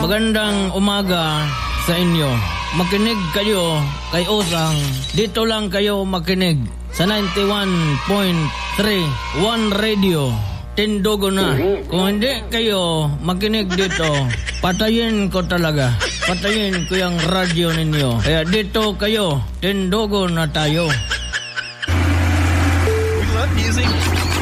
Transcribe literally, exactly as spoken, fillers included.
magandang umaga sa inyo. Makinig kayo kay Osang. Dito lang kayo makinig sa ninety-one point three One Radio. Tindugo na. Kung hindi kayo makinig dito, patayin ko talaga. Patayin ko yung radyo ninyo. Kaya dito kayo, tindugo na tayo. We love music.